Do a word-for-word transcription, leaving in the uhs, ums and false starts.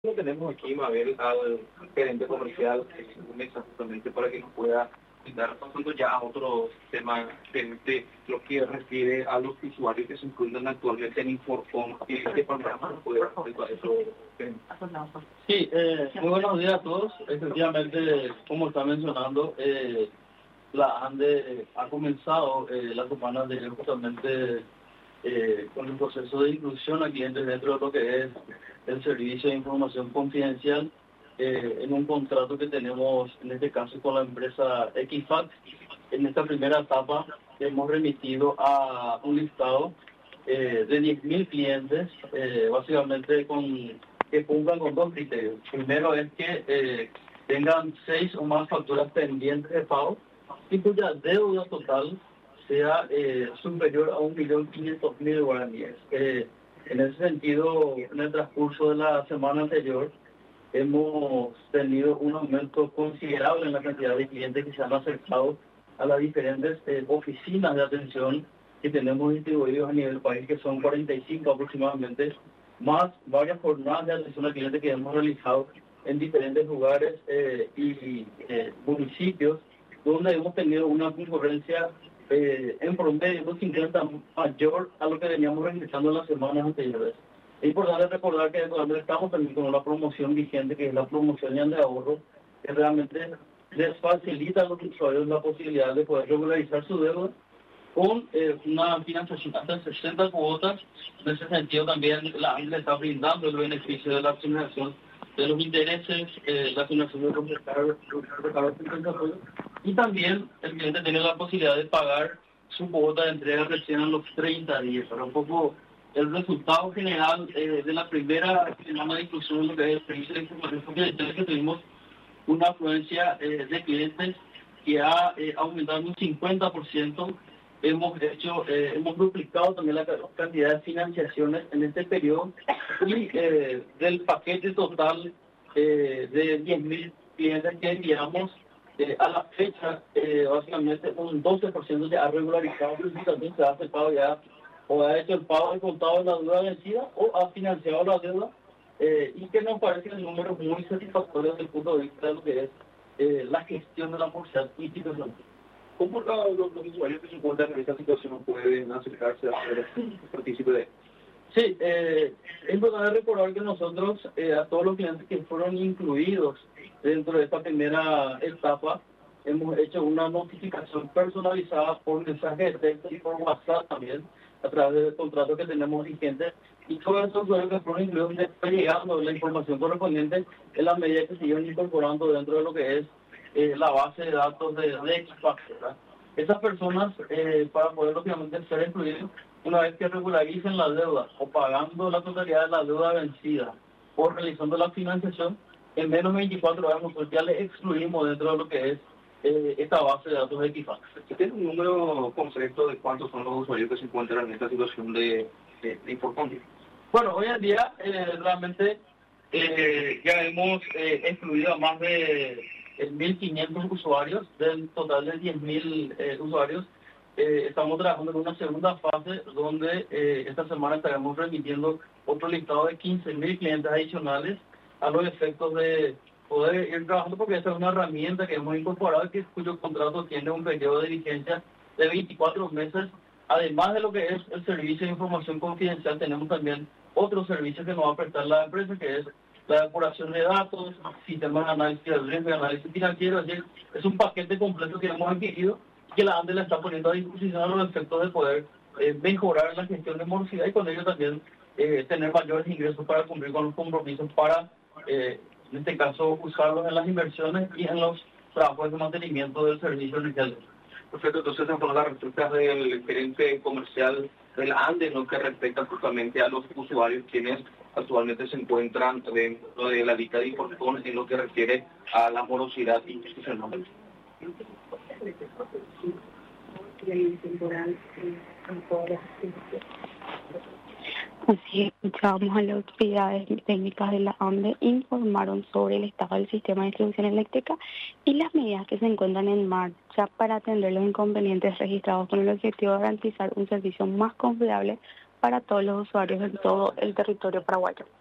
Lo tenemos aquí, Mabel, al gerente comercial en un mesa justamente para que nos pueda dar pasando ya a otro tema de, de lo que refiere a los usuarios que se encuentran actualmente en Inforcom. ¿Qué panorama nos puede dar respecto a eso? Sí, eh, muy buenos días a todos. Efectivamente, como está mencionando, eh, la ANDE ha comenzado eh, la semana de justamente eh, con el proceso de inclusión a clientes dentro de lo que es el servicio de información confidencial eh, en un contrato que tenemos, en este caso con la empresa Equifax. En esta primera etapa hemos remitido a un listado eh, de diez mil clientes, eh, básicamente con que cumplan con dos criterios. Primero es que eh, tengan seis o más facturas pendientes de pago y cuya deuda total sea eh, superior a un millón quinientos mil guaraníes. Eh, en ese sentido, en el transcurso de la semana anterior, hemos tenido un aumento considerable en la cantidad de clientes que se han acercado a las diferentes eh, oficinas de atención que tenemos distribuidos a nivel país, que son cuarenta y cinco aproximadamente, más varias jornadas de atención al cliente que hemos realizado en diferentes lugares eh, y eh, municipios, donde hemos tenido una concurrencia eh, en promedio de cincuenta mayor a lo que veníamos realizando en las semanas anteriores. Es importante recordar que cuando estamos también con una promoción vigente, que es la promoción de ahorro, que realmente les facilita a los usuarios la posibilidad de poder regularizar su deuda con eh, una financiación hasta sesenta cuotas. En ese sentido también la ANDE está brindando el beneficio de la asignación de los intereses, eh, la asignación de los recargos compensatorios, y también el cliente tiene la posibilidad de pagar su cuota de entrega recién a los treinta días. Pero un poco el resultado general eh, de la primera semana de inclusión en lo que es el servicio de información confidencial es que tuvimos una afluencia eh, de clientes que ha eh, aumentado en un cincuenta por ciento. Hemos hecho, eh, hemos duplicado también la cantidad de financiaciones en este periodo y eh, del paquete total eh, de diez mil clientes que enviamos eh, a la fecha, eh, básicamente un doce por ciento ya ha regularizado y también se ha aceptado ya o ha hecho el pago del contado de la deuda vencida o ha financiado la deuda eh, y que nos parece el número muy satisfactorio desde el punto de vista de lo que es eh, la gestión de la morosidad institucional. ¿Cómo los, los, los usuarios que se encuentran en esta situación pueden acercarse a ser partícipes de? Sí, eh, es importante recordar que nosotros, eh, a todos los clientes que fueron incluidos dentro de esta primera etapa, hemos hecho una notificación personalizada por mensaje de texto y por WhatsApp también, a través del contrato que tenemos vigente, y todos esos usuarios que fueron incluidos les fue llegando la información correspondiente en la medida que se iban incorporando dentro de lo que es eh, la base de datos de, de Equifax, ¿verdad? Esas personas, eh, para poder obviamente ser incluidos, una vez que regularicen la deuda o pagando la totalidad de la deuda vencida o realizando la financiación, en menos de veinticuatro horas nosotros ya les excluimos dentro de lo que es eh, esta base de datos de Equifax. ¿Tiene un número concreto de cuántos son los usuarios que se encuentran en esta situación de, de, de inforcondio? Bueno, hoy en día eh, realmente eh, ya hemos eh, excluido a más de mil quinientos usuarios del total de diez mil eh, usuarios. Eh, estamos trabajando en una segunda fase donde eh, esta semana estaremos remitiendo otro listado de quince mil clientes adicionales a los efectos de poder ir trabajando, porque esta es una herramienta que hemos incorporado que, cuyo contrato tiene un periodo de vigencia de veinticuatro meses. Además de lo que es el servicio de información confidencial, tenemos también otros servicios que nos va a prestar la empresa, que es la depuración de datos, sistemas de análisis de riesgo y análisis financiero. Es decir, es un paquete completo que hemos adquirido y que la ANDE le está poniendo a disposición a los efectos de poder eh, mejorar la gestión de morosidad y con ello también eh, tener mayores ingresos para cumplir con los compromisos para, eh, en este caso, usarlos en las inversiones y en los trabajos de mantenimiento del servicio inicial. Perfecto, entonces esas son las respuestas del gerente comercial de la ANDE, en lo que respecta justamente a los usuarios quienes actualmente se encuentran dentro de la lista de Inforcom en lo que refiere a la morosidad institucional. Así escuchábamos a las autoridades técnicas de la ANDE informaron sobre el estado del sistema de distribución eléctrica y las medidas que se encuentran en marcha para atender los inconvenientes registrados con el objetivo de garantizar un servicio más confiable para todos los usuarios en todo el territorio paraguayo.